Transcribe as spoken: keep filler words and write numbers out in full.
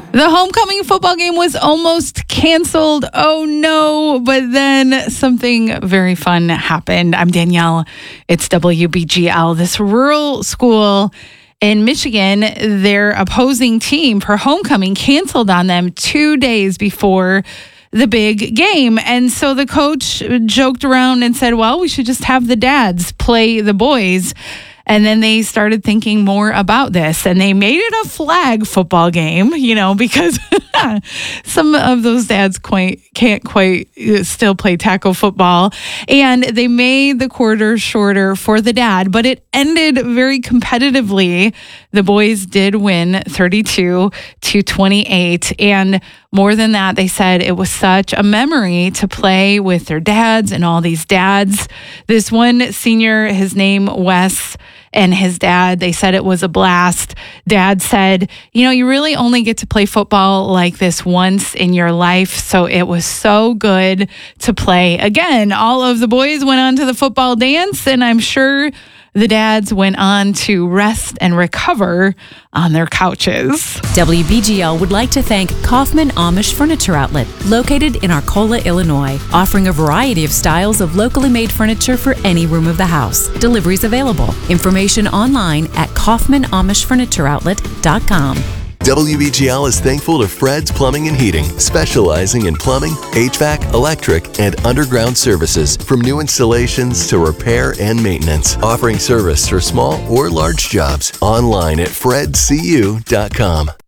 The homecoming football game was almost canceled. Oh no, but then something very fun happened. I'm Danielle. It's W B G L. This rural school in Michigan, their opposing team for homecoming canceled on them two days before the big game. And so the coach joked around and said, well, we should just have the dads play the boys. And then they started thinking more about this, and they made it a flag football game, you know, because some of those dads quite can't quite still play tackle football. And they made the quarters shorter for the dad, but it ended very competitively. The boys did win thirty-two to twenty-eight. And more than that, they said it was such a memory to play with their dads and all these dads. This one senior, his name Wes, and his dad, they said it was a blast. Dad said, you know, you really only get to play football like this once in your life. So it was so good to play again. All of the boys went on to the football dance, and I'm sure the dads went on to rest and recover on their couches. W B G L would like to thank Kaufman Amish Furniture Outlet, located in Arcola, Illinois, offering a variety of styles of locally made furniture for any room of the house. Deliveries available. Information online at kaufman amish furniture outlet dot com. W B G L is thankful to Fred's Plumbing and Heating, specializing in plumbing, H V A C, electric, and underground services, from new installations to repair and maintenance, offering service for small or large jobs. Online at fred c u dot com.